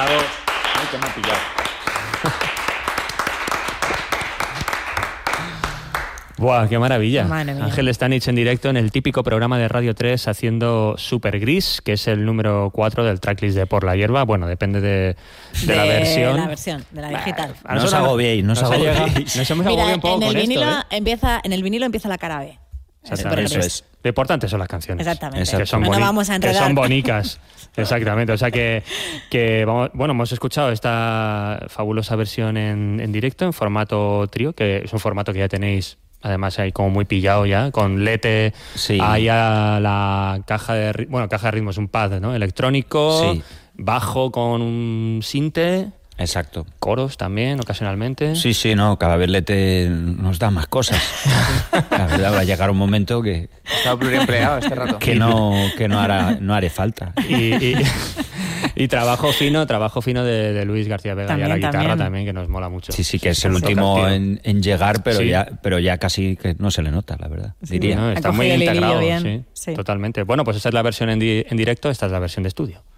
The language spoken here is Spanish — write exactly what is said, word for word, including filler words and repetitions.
Bravo. Ay, que me ha pillado. ¡Buah, qué maravilla! Ángel Stanich en directo en el típico programa de Radio tres haciendo Super Gris, que es el número cuatro del tracklist de Por la Hierba. Bueno, depende de, de, de la versión. De la versión, de la digital. Bah, no os agobiéis, no os agobiéis. Nos hemos agobiado un poco en el con vinilo esto, ¿eh? empieza, en el vinilo empieza la cara B. Exactamente. Eso es. Lo importante son las canciones. Exactamente. Que son, no boni- vamos a que enredar. son bonitas. Exactamente. O sea que, que vamos, bueno, hemos escuchado esta fabulosa versión en, en directo, en formato trío, que es un formato que ya tenéis, además ahí como muy pillado ya, con Lete, sí. ahí a la caja de ritmo, bueno, caja de ritmo es un pad, ¿no? Electrónico, sí. bajo con un sinte. Exacto. Coros también, ocasionalmente. Sí, sí, no, cada vez Lete nos da más cosas. La verdad va a llegar un momento que... Está pluriempleado este rato. Que no, que no, hará, no haré falta. Y, y, y trabajo fino, trabajo fino de, de Luis García Vega también, y a la guitarra también. también, que nos mola mucho. Sí, sí, que es el último en, en llegar, pero, sí. ya, pero ya casi que no se le nota, la verdad. Sí, diría. No, está muy integrado, sí, sí, totalmente. Bueno, pues esta es la versión en, di- en directo, esta es la versión de estudio.